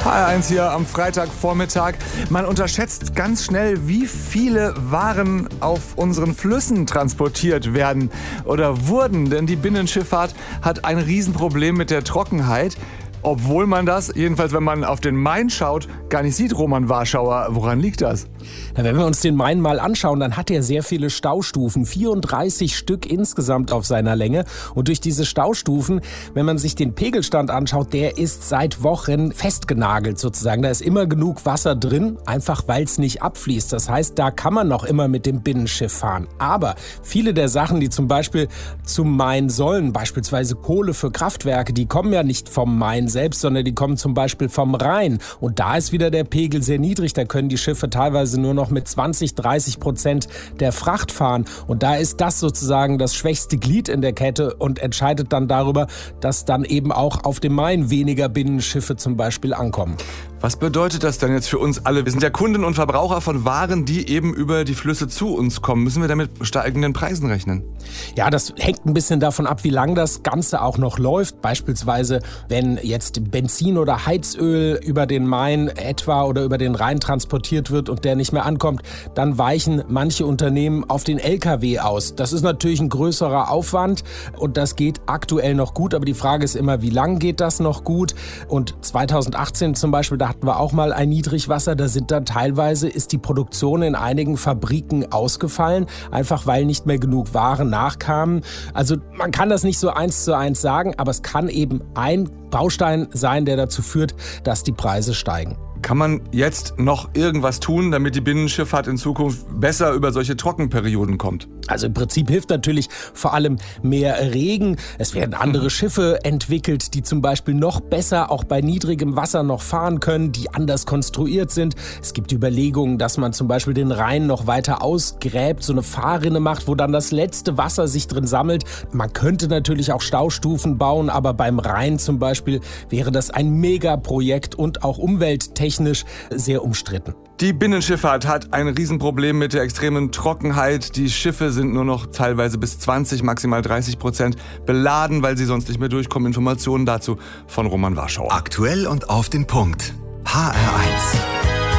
HR1 hier am Freitagvormittag. Man unterschätzt ganz schnell, wie viele Waren auf unseren Flüssen transportiert werden oder wurden. Denn die Binnenschifffahrt hat ein Riesenproblem mit der Trockenheit. Obwohl man das, jedenfalls wenn man auf den Main schaut, gar nicht sieht, Roman Warschauer. Woran liegt das? Ja, wenn wir uns den Main mal anschauen, dann hat er sehr viele Staustufen, 34 Stück insgesamt auf seiner Länge. Und durch diese Staustufen, wenn man sich den Pegelstand anschaut, der ist seit Wochen festgenagelt sozusagen. Da ist immer genug Wasser drin, einfach weil es nicht abfließt. Das heißt, da kann man noch immer mit dem Binnenschiff fahren. Aber viele der Sachen, die zum Beispiel zum Main sollen, beispielsweise Kohle für Kraftwerke, die kommen ja nicht vom Main selbst, sondern die kommen zum Beispiel vom Rhein. Und da ist wieder der Pegel sehr niedrig. Da können die Schiffe teilweise nur noch mit 20-30% der Fracht fahren. Und da ist das sozusagen das schwächste Glied in der Kette und entscheidet dann darüber, dass dann eben auch auf dem Main weniger Binnenschiffe zum Beispiel ankommen. Was bedeutet das denn jetzt für uns alle? Wir sind ja Kunden und Verbraucher von Waren, die eben über die Flüsse zu uns kommen. Müssen wir damit steigenden Preisen rechnen? Ja, das hängt ein bisschen davon ab, wie lang das Ganze auch noch läuft. Beispielsweise, wenn jetzt Benzin oder Heizöl über den Main etwa oder über den Rhein transportiert wird und der nicht mehr ankommt, dann weichen manche Unternehmen auf den LKW aus. Das ist natürlich ein größerer Aufwand und das geht aktuell noch gut. Aber die Frage ist immer, wie lang geht das noch gut? Und 2018 zum Beispiel, da hatten wir auch mal ein Niedrigwasser. Da sind dann teilweise, ist die Produktion in einigen Fabriken ausgefallen, einfach weil nicht mehr genug Waren nachkamen. Also man kann das nicht so 1:1 sagen, aber es kann eben ein Baustein sein, der dazu führt, dass die Preise steigen. Kann man jetzt noch irgendwas tun, damit die Binnenschifffahrt in Zukunft besser über solche Trockenperioden kommt? Also im Prinzip hilft natürlich vor allem mehr Regen. Es werden andere Schiffe entwickelt, die zum Beispiel noch besser auch bei niedrigem Wasser noch fahren können, die anders konstruiert sind. Es gibt Überlegungen, dass man zum Beispiel den Rhein noch weiter ausgräbt, so eine Fahrrinne macht, wo dann das letzte Wasser sich drin sammelt. Man könnte natürlich auch Staustufen bauen, aber beim Rhein zum Beispiel wäre das ein Megaprojekt und auch umwelttechnisch sehr umstritten. Die Binnenschifffahrt hat ein Riesenproblem mit der extremen Trockenheit. Die Schiffe sind nur noch teilweise bis 20, maximal 30% beladen, weil sie sonst nicht mehr durchkommen. Informationen dazu von Roman Warschauer. Aktuell und auf den Punkt. HR1.